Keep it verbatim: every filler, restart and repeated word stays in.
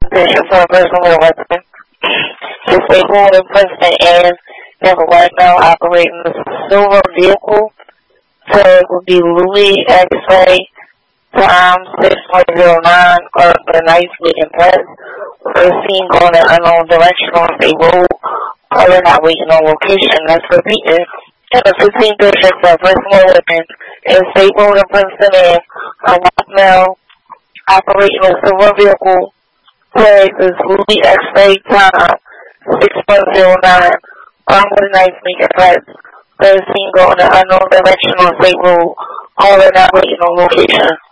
position for a person with a weapon. Disabled in Princeton and have a white male operating a silver vehicle. Tag would be Louis X-Ray Tom six one zero nine or the nice weekend press. First seen going in unknown direction on a road. Probably not waiting on location. That's repeated. In the fifteenth district of personal weapon is disabled in Princeton and a white male operating a silver vehicle. Tag is Louis X-Ray Tom six one zero nine on the nice weekend press. First seen going in unknown direction on a road. Probably not waiting on location.